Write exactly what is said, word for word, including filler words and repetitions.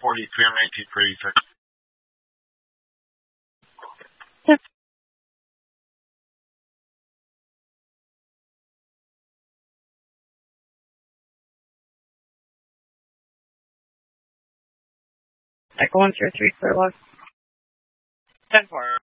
forty, three hundred eighteen for eighty-six. Echo one zero three, clear log. ten four.